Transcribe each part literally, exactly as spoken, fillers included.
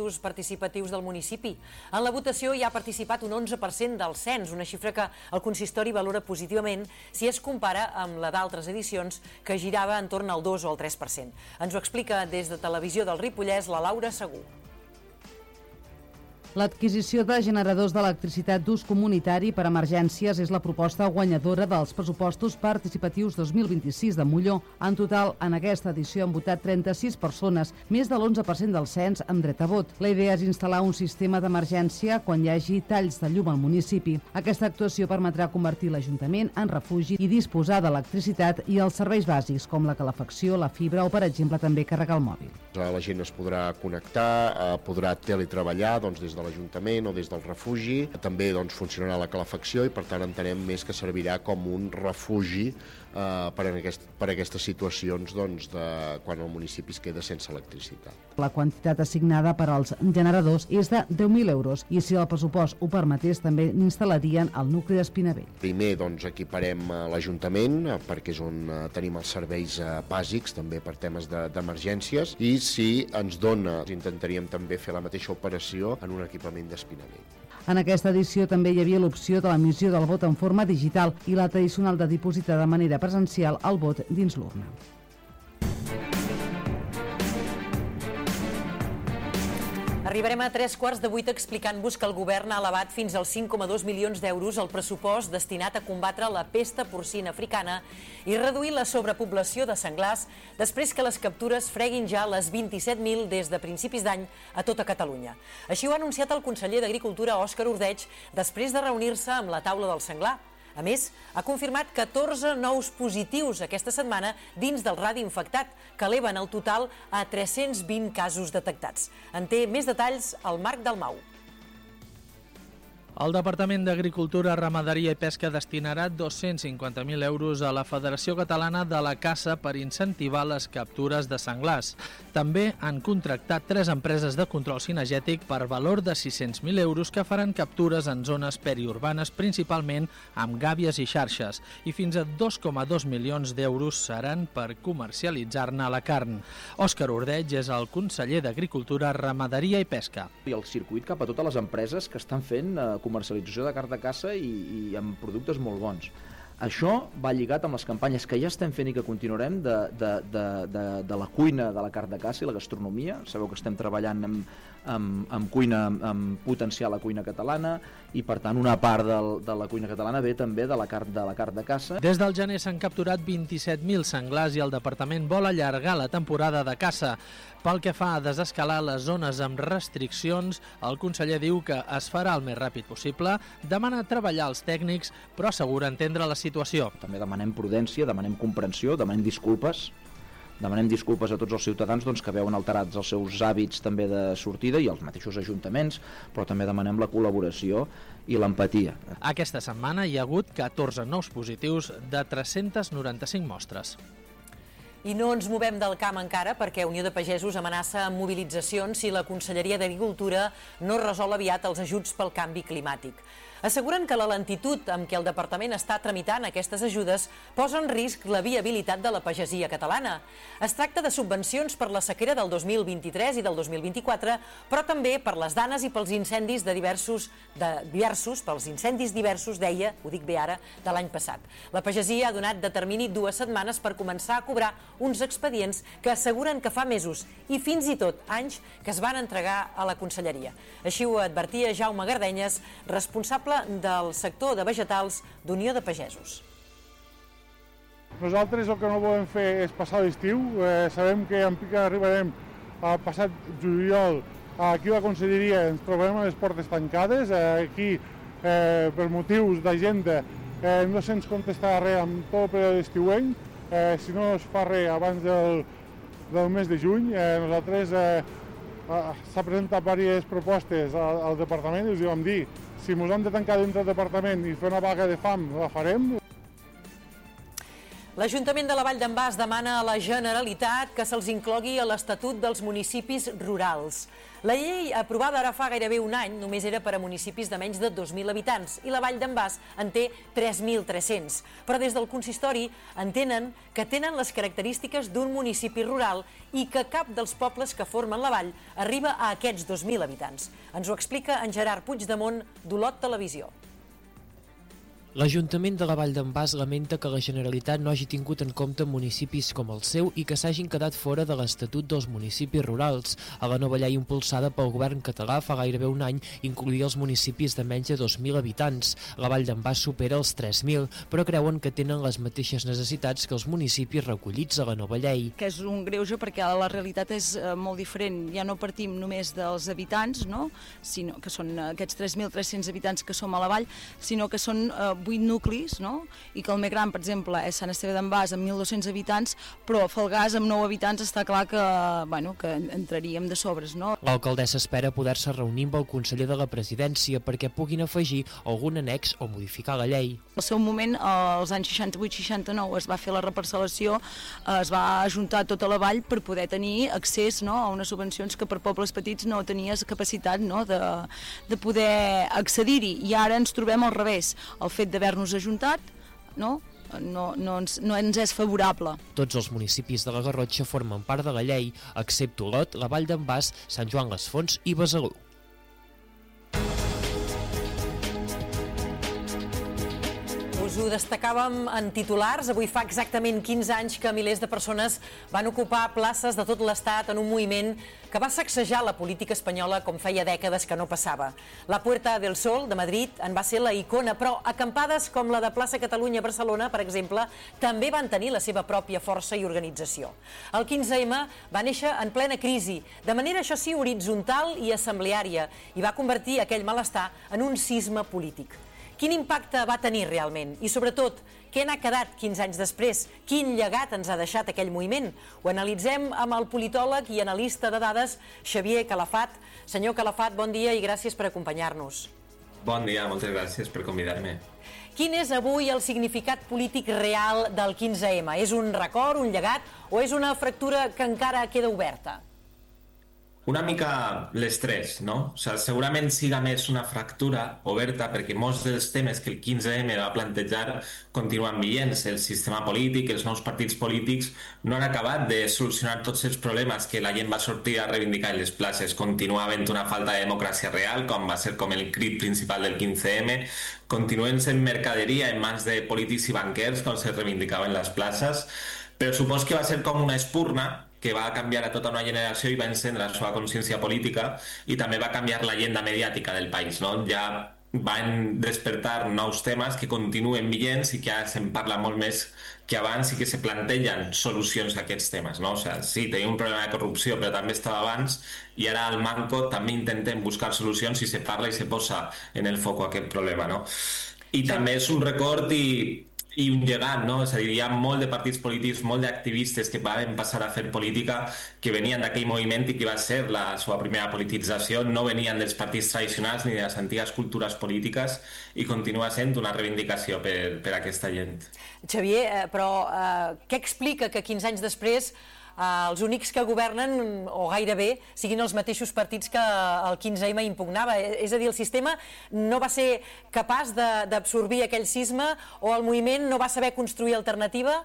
pressupostos participatius del municipi. En la votació hi ha participat un onze per cent del cens, una xifra que el consistori valora positivament si es compara amb la d'altres edicions, que girava en torn al dos o al tres per cent. Ens ho explica des de Televisió del Ripollès la Laura Segú. L'adquisició de generadors d'electricitat d'ús comunitari per emergències és la proposta guanyadora dels pressupostos participatius dos mil vint-i-sis de Molló. En total, en aquesta edició han votat trenta-sis persones, més de l'onze per cent del cens amb dret a vot. La idea és instal·lar un sistema d'emergència quan hi hagi talls de llum al municipi. Aquesta actuació permetrà convertir l'Ajuntament en refugi i disposar d'electricitat i els serveis bàsics, com la calefacció, la fibra o, per exemple, també carregar el mòbil. La gent es podrà connectar, podrà teletreballar doncs, des de l'Ajuntament o des del refugi. També doncs, funcionarà la calefacció i per tant entenem més que servirà com un refugi eh, per, en aquest, per a aquestes situacions doncs, de quan el municipi es queda sense electricitat. La quantitat assignada per als generadors és de deu mil euros i si el pressupost ho permetés també n'instal·larien al nucli d'Espinavell. Primer doncs, equiparem l'Ajuntament perquè és on eh, tenim els serveis eh, bàsics també per temes d'emergències de, i si ens dona intentaríem també fer la mateixa operació en un equipament d'Espinavell. En aquesta edició també hi havia l'opció de l'emissió del vot en forma digital i la tradicional de dipositar de manera presencial el vot dins l'urna. Arribarem a tres quarts de vuit explicant-vos que el govern ha elevat fins als cinc coma dos milions d'euros el pressupost destinat a combatre la pesta porcina africana i reduir la sobrepoblació de senglars després que les captures freguin ja les vint-i-set mil des de principis d'any a tota Catalunya. Així ho ha anunciat el conseller d'Agricultura, Òscar Ordeig, després de reunir-se amb la taula del senglar. A més, ha confirmat catorze nous positius aquesta setmana dins del radi infectat, que eleven el total a tres-cents vint casos detectats. En té més detalls al Marc Dalmau. El Departament d'Agricultura, Ramaderia i Pesca destinarà dos-cents cinquanta mil euros a la Federació Catalana de la Caça per incentivar les captures de senglars. També han contractat tres empreses de control cinegètic per valor de sis-cents mil euros que faran captures en zones periurbanes, principalment amb gàbies i xarxes, i fins a dos coma dos milions d'euros seran per comercialitzar-ne la carn. Òscar Ordeig és el conseller d'Agricultura, Ramaderia i Pesca. I el circuit cap a totes les empreses que estan fent eh, comercialització de carn de caça i, i amb productes molt bons. Això va lligat amb les campanyes que ja estem fent i que continuarem de, de, de, de, de la cuina de la carn de caça i la gastronomia. Sabeu que estem treballant amb, amb, amb cuina, amb potenciar la cuina catalana i per tant una part del, de la cuina catalana ve també de la carn de, la carn de caça. Des del gener s'han capturat vint-i-set mil senglars i el departament vol allargar la temporada de caça. Pel que fa a desescalar les zones amb restriccions, el conseller diu que es farà el més ràpid possible, demana treballar als tècnics, però assegura entendre la situació. També demanem prudència, demanem comprensió, demanem disculpes, demanem disculpes a tots els ciutadans doncs, que veuen alterats els seus hàbits també de sortida i els mateixos ajuntaments, però també demanem la col·laboració i l'empatia. Aquesta setmana hi ha hagut catorze nous positius de tres-cents noranta-cinc mostres. I no ens movem del camp encara perquè Unió de Pagesos amenaça amb mobilitzacions si la Conselleria d'Agricultura no resol aviat els ajuts pel canvi climàtic. Asseguren que la lentitud amb què el departament està tramitant aquestes ajudes posa en risc la viabilitat de la pagesia catalana. Es tracta de subvencions per la sequera del dos mil vint-i-tres i del dos mil vint-i-quatre, però també per les danes i pels incendis de diversos, de diversos, pels incendis diversos, deia, ho dic bé ara, de l'any passat. La pagesia ha donat de termini dues setmanes per començar a cobrar uns expedients que asseguren que fa mesos i fins i tot anys que es van entregar a la Conselleria. Així ho advertia Jaume Gardenyes, responsable del sector de vegetals d'Unió de Pagesos. Nosaltres el que no volem fer és passar l'estiu. Eh, sabem que en pica arribarem al passat juliol. Aquí a la Conselleria ens trobarem a les portes tancades. Eh, aquí, eh, per motius d'agenda, eh, no se'ns contestarà res amb tot el període estiuenc. Eh, si no es fa res abans del, del mes de juny, eh, nosaltres eh, s'ha presentat diverses propostes al, al departament i us hi vam dir, si ens hem de tancar dintre del departament i fer una vaga de fam, la farem. L'Ajuntament de la Vall d'en Bas demana a la Generalitat que se'ls inclogui a l'Estatut dels Municipis Rurals. La llei aprovada ara fa gairebé un any només era per a municipis de menys de dos mil habitants i la Vall d'en Bas en té tres mil tres-cents. Però des del consistori entenen que tenen les característiques d'un municipi rural i que cap dels pobles que formen la vall arriba a aquests dos mil habitants. Ens ho explica en Gerard Puigdemont, d'Olot Televisió. L'Ajuntament de la Vall d'en Bas lamenta que la Generalitat no hagi tingut en compte municipis com el seu i que s'hagin quedat fora de l'Estatut dels Municipis Rurals. A la nova llei impulsada pel govern català fa gairebé un any incloïa els municipis de menys de dos mil habitants. La Vall d'en Bas supera els tres mil, però creuen que tenen les mateixes necessitats que els municipis recollits a la nova llei. Que és un greuge perquè la realitat és molt diferent. Ja no partim només dels habitants, no? Sinó que són aquests tres mil tres-cents habitants que som a la vall, sinó que són eh, vuit nuclis, no? I que el més gran, per exemple, és Sant Esteve d'en Bas amb mil dos-cents habitants, però Falgars amb nou habitants està clar que, bueno, que entraríem de sobres, no? L'alcaldessa espera poder-se reunir amb el conseller de la presidència perquè puguin afegir algun annex o modificar la llei. Al seu moment, als anys seixanta-vuit seixanta-nou, es va fer la reparcel·lació, es va ajuntar tota la vall per poder tenir accés, no?, a unes subvencions que per pobles petits no tenies capacitat, no?, de, de poder accedir-hi. I ara ens trobem al revés. El fet d'haver-nos ajuntat, no? No, no, ens, no ens és favorable. Tots els municipis de la Garrotxa formen part de la llei, excepte Olot, la Vall d'en Bas, Sant Joan les Fonts i Besalú. Us ho destacàvem en titulars. Avui fa exactament quinze anys que milers de persones van ocupar places de tot l'Estat en un moviment que va sacsejar la política espanyola com feia dècades que no passava. La Puerta del Sol de Madrid en va ser la icona, però acampades com la de Plaça Catalunya a Barcelona, per exemple, també van tenir la seva pròpia força i organització. El quinze ema va néixer en plena crisi, de manera, això sí, horitzontal i assembleària, i va convertir aquell malestar en un sisme polític. Quin impacte va tenir realment? I sobretot, què n'ha quedat quinze anys després? Quin llegat ens ha deixat aquell moviment? Ho analitzem amb el politòleg i analista de dades Xavier Calafat. Senyor Calafat, bon dia i gràcies per acompanyar-nos. Bon dia, moltes gràcies per convidar-me. Quin és avui el significat polític real del quinze ema? És un record, un llegat o és una fractura que encara queda oberta? Una mica les tres, no? O sigui, segurament siga més una fractura oberta perquè molts dels temes que el quinze ema va plantejar continuen vigents. El sistema polític, els nous partits polítics no han acabat de solucionar tots els problemes que la gent va sortir a reivindicar en les places. Continua havent una falta de democràcia real, com va ser com el crit principal del quinze ema. Continuen sent mercaderia en mans de polítics i banquers, com se reivindicava en les places. Però supos que va ser com una espurna que va canviar a tota una generació i va encendre la seva consciència política i també va canviar l'agenda mediàtica del país, no? Ja van despertar nous temes que continuen vigents i que ara se'n parla molt més que abans i que se plantegen solucions a aquests temes, no? O sigui, sí, tenim un problema de corrupció, però també estava abans i ara al Manco també intentem buscar solucions i se parla i se posa en el foc aquest problema, no? I també és un record i i un llegat, no? És a dir, hi ha molt de partits polítics, molt d'activistes que van passar a fer política que venien d'aquell moviment i que va ser la seva primera politització, no venien dels partits tradicionals ni de les antigues cultures polítiques i continua sent una reivindicació per, per aquesta gent. Xavier, però eh, què explica que quinze anys després els únics que governen, o gairebé, siguin els mateixos partits que el quinze ema impugnava? És a dir, el sistema no va ser capaç d'absorbir aquell sisme o el moviment no va saber construir alternativa?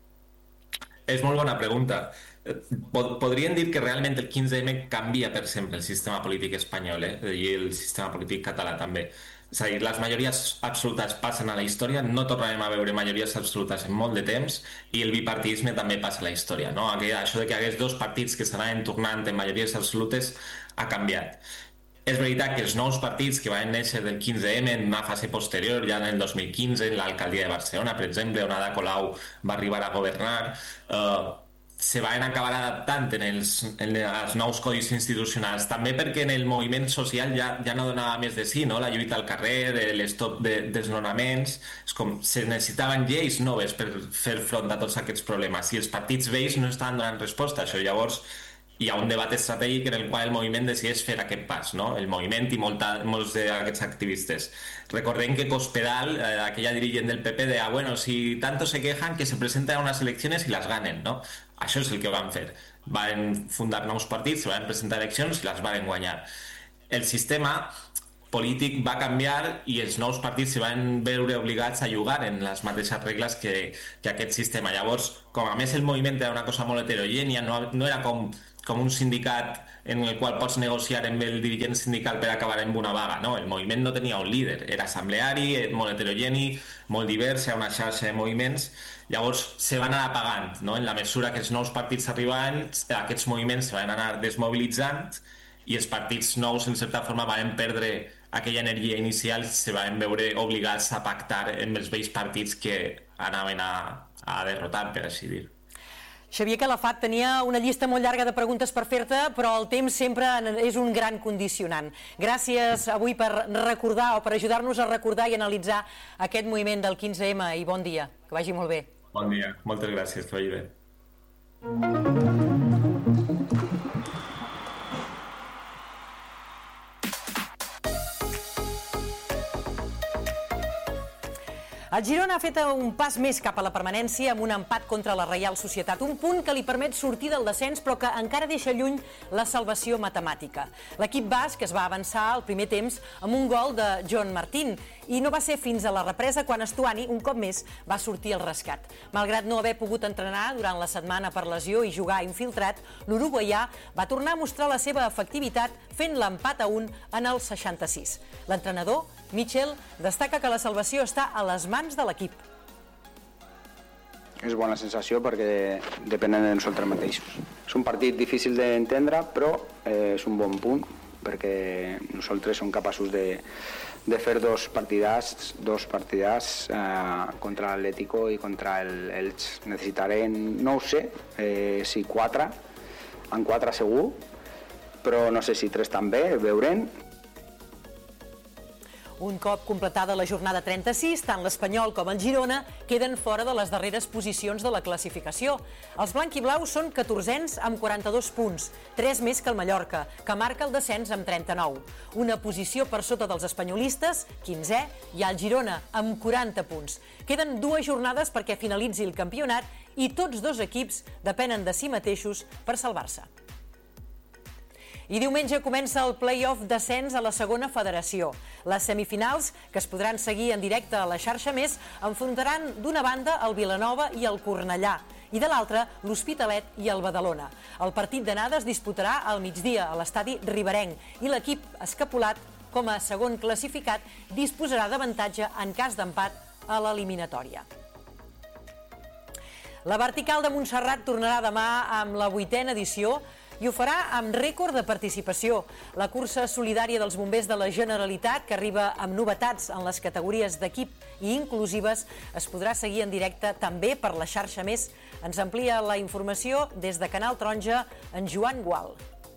És molt bona pregunta. Podríem dir que realment el quinze ema canvia per sempre el sistema polític espanyol, eh? I el sistema polític català també. És a dir, les majories absolutes passen a la història, no tornarem a veure majories absolutes en molt de temps i el bipartidisme també passa a la història, no? Això de que hi hagués dos partits que s'anaven tornant en majories absolutes ha canviat. És veritat que els nous partits que van néixer del quinze ema en una fase posterior, ja en el dos mil quinze, en l'alcaldia de Barcelona, per exemple, on Ada Colau va arribar a governar, eh, se van acabar adaptant en els, en els nous codis institucionals, també perquè en el moviment social ja, ja no donava més de si, no? La lluita al carrer, l'estop de desnonaments, és com se necessitaven lleis noves per fer front a tots aquests problemes i els partits vells no estaven donant resposta a això. Llavors hi ha un debat estratègic en el qual el moviment decideix fer aquest pas, no? El moviment i molta, molts d'aquests activistes. Recordem que Cospedal, eh, aquella dirigent del P P, deia, bueno, si tanto se quejan que se presenten a unes eleccions i las ganen, no? Això és el que van fer. Van fundar nous partits, se van presentar eleccions i les van guanyar. El sistema polític va canviar i els nous partits se van veure obligats a jugar en les mateixes regles que, que aquest sistema. Llavors, com a més el moviment era una cosa molt heterogènia, no, no era com, com un sindicat en el qual pots negociar amb el dirigent sindical per acabar amb una vaga, no? El moviment no tenia un líder, era assembleari, molt heterogeni, molt divers, era una xarxa de moviments. Llavors se van anar apagant, no? En la mesura que els nous partits arribaven, aquests moviments se van anar desmobilitzant i els partits nous, en certa forma, van perdre aquella energia inicial, se van veure obligats a pactar amb els vells partits que anaven a, a derrotar, per així dir. Xavier Calafat tenia una llista molt llarga de preguntes per fer-te, però el temps sempre és un gran condicionant. Gràcies avui per recordar o per ajudar-nos a recordar i analitzar aquest moviment del quinze ema i bon dia, que vagi molt bé. Bon dia, moltes gràcies, que vagi bé. El Girona ha fet un pas més cap a la permanència amb un empat contra la Reial Societat, un punt que li permet sortir del descens però que encara deixa lluny la salvació matemàtica. L'equip basc es va avançar al primer temps amb un gol de John Martín i no va ser fins a la represa quan Estuani, un cop més, va sortir al rescat. Malgrat no haver pogut entrenar durant la setmana per lesió i jugar infiltrat, l'uruguaià va tornar a mostrar la seva efectivitat fent l'empat a un en el seixanta-sis. L'entrenador, Michel, destaca que la salvació està a les mans de l'equip. És bona sensació perquè depenen de nosaltres mateixos. És un partit difícil d'entendre, però eh, és un bon punt perquè nosaltres som capaços de, de fer dos partidars, dos partidars eh, contra l'Atlético i contra el Elx. Necessitarem, no ho sé, eh, si quatre, en quatre segur, però no sé si tres també, veurem. Un cop completada la jornada trenta-sis, tant l'Espanyol com el Girona queden fora de les darreres posicions de la classificació. Els blanquiblaus són catorzens amb quaranta-dos punts, tres més que el Mallorca, que marca el descens amb trenta-nou. Una posició per sota dels espanyolistes, quinzè, i el Girona amb quaranta punts. Queden dues jornades perquè finalitzi el campionat i tots dos equips depenen de si mateixos per salvar-se. I diumenge comença el play-off d'ascens a la segona federació. Les semifinals, que es podran seguir en directe a la xarxa Més, enfrontaran d'una banda el Vilanova i el Cornellà, i de l'altra l'Hospitalet i el Badalona. El partit d'anada es disputarà al migdia a l'estadi Riberenc i l'equip escapolat, com a segon classificat, disposarà d'avantatge en cas d'empat a l'eliminatòria. La Vertical de Montserrat tornarà demà amb la vuitena edició i ho farà amb rècord de participació. La cursa solidària dels bombers de la Generalitat, que arriba amb novetats en les categories d'equip i inclusives, es podrà seguir en directe també per la xarxa Més. Ens amplia la informació des de Canal Taronja en Joan Gual.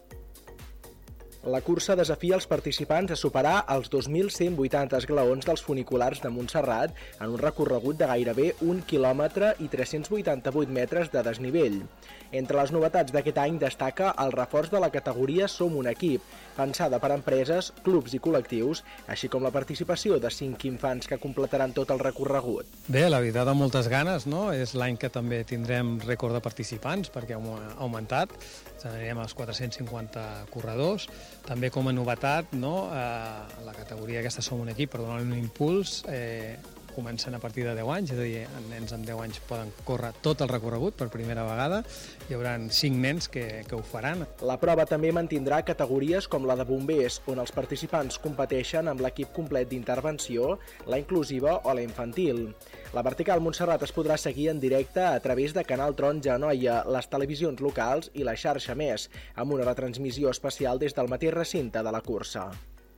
La cursa desafia els participants a superar els dos mil cent vuitanta esglaons dels funiculars de Montserrat en un recorregut de gairebé un quilòmetre i tres-cents vuitanta-vuit metres de desnivell. Entre les novetats d'aquest any destaca el reforç de la categoria Som un equip, pensada per empreses, clubs i col·lectius, així com la participació de cinc infants que completaran tot el recorregut. Bé, la veritat, amb moltes ganes, no? És l'any que també tindrem rècord de participants, perquè ha augmentat, anirem als quatre-cents cinquanta corredors. També com a novetat, no? eh, la categoria aquesta Som un equip, per donar un impuls, eh, comencen a partir de deu anys, és a dir, nens amb deu anys poden córrer tot el recorregut per primera vegada. Hi haurà cinc nens que, que ho faran. La prova també mantindrà categories com la de bombers, on els participants competeixen amb l'equip complet d'intervenció, la inclusiva o la infantil. La Vertical Montserrat es podrà seguir en directe a través de Canal Taronja Anoia, les televisions locals i la xarxa Més, amb una retransmissió especial des del mateix recinte de la cursa.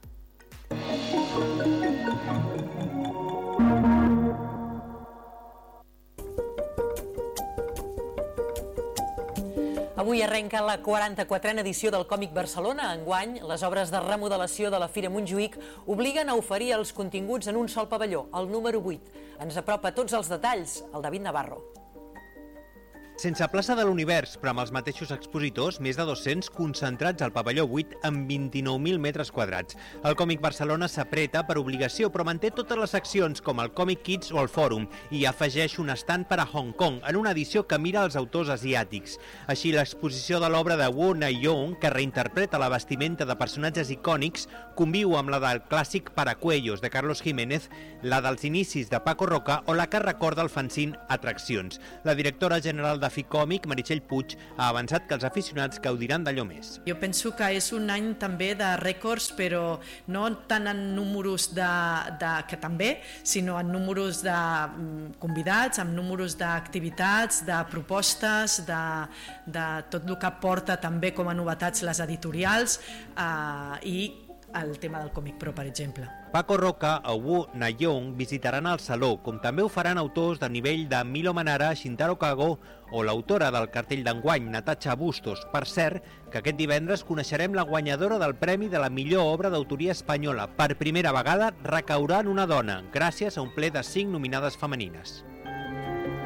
Avui arrenca la quaranta-quatrena edició del Còmic Barcelona. Enguany, les obres de remodelació de la Fira Montjuïc obliguen a oferir els continguts en un sol pavelló, el número vuit. Ens apropa tots els detalls, el David Navarro. Sense plaça de l'univers, però amb els mateixos expositors, més de dos-cents concentrats al pavelló vuit amb vint-i-nou mil metres quadrats. El Còmic Barcelona s'apreta per obligació, però manté totes les seccions com el Còmic Kids o el Fòrum i afegeix un estand per a Hong Kong, en una edició que mira els autors asiàtics. Així, l'exposició de l'obra de Wu Na-yong, que reinterpreta la vestimenta de personatges icònics, conviu amb la del clàssic Paracuellos, de Carlos Jiménez, la dels inicis de Paco Roca o la que recorda el fanzine Atraccions. La directora general de Ficòmic, Meritxell Puig, ha avançat que els aficionats gaudiran d'allò més. Jo penso que és un any també de rècords, però no tant en números de, de, que també, sinó en números de convidats, en números d'activitats, de propostes, de, de tot el que porta també com a novetats les editorials eh, i el tema del Còmic Pro, per exemple. Paco Roca o Wu Na-yong visitaran el Saló, com també ho faran autors de nivell de Milo Manara, Shintaro Kago o l'autora del cartell d'enguany, Natacha Bustos. Per cert, que aquest divendres coneixerem la guanyadora del Premi de la millor obra d'autoria espanyola. Per primera vegada recaurà en una dona, gràcies a un ple de cinc nominades femenines.